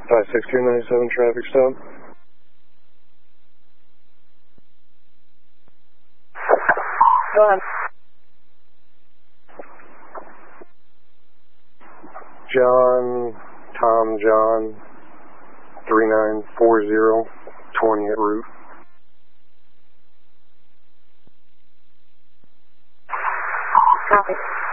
56297 traffic stop. Go ahead. Tom John, 3940 20th route. Copy.